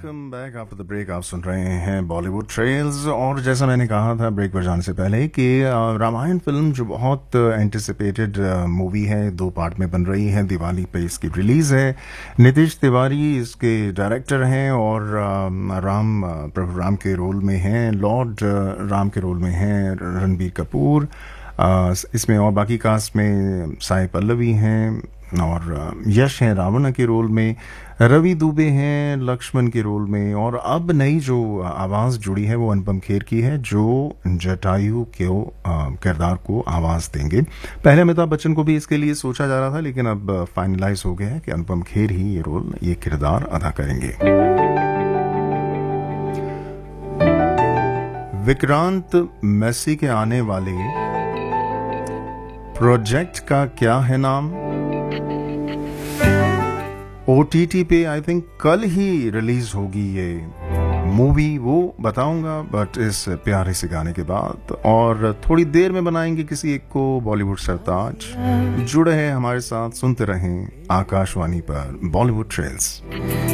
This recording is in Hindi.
Welcome back after the break. आप सुन रहे हैं बॉलीवुड ट्रेल्स। और जैसा मैंने कहा था ब्रेक पर जाने से पहले कि रामायण फिल्म जो बहुत एंटिसिपेटेड मूवी है, 2 पार्ट में बन रही है, दिवाली पे इसकी रिलीज है। नीतीश तिवारी इसके डायरेक्टर हैं और प्रभु राम के रोल में हैं, लॉर्ड राम के रोल में हैं रणबीर कपूर। इसमें और बाकी कास्ट में साई पल्लवी हैं और यश हैं रावण के रोल में, रवि दुबे हैं लक्ष्मण के रोल में। और अब नई जो आवाज जुड़ी है वो अनुपम खेर की है, जो जटायु के किरदार को आवाज देंगे। पहले अमिताभ बच्चन को भी इसके लिए सोचा जा रहा था, लेकिन अब फाइनलाइज हो गया है कि अनुपम खेर ही ये किरदार अदा करेंगे। विक्रांत मैसी के आने वाले प्रोजेक्ट का क्या है नाम? OTT पे आई थिंक कल ही रिलीज होगी ये मूवी, वो बताऊंगा बट इस प्यारे से गाने के बाद। और थोड़ी देर में बनाएंगे किसी एक को बॉलीवुड सरताज। जुड़े हैं हमारे साथ, सुनते रहें आकाशवाणी पर बॉलीवुड ट्रेल्स।